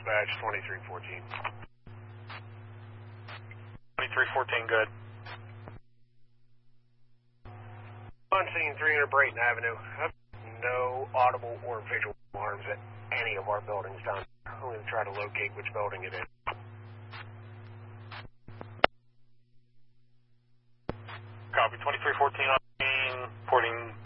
dispatch, 2314. 2314, good. On scene 300 Brayton Avenue. No audible or visual alarms at any of our buildings down. I'm going to try to locate which building it is. Copy, 2314 on scene, reporting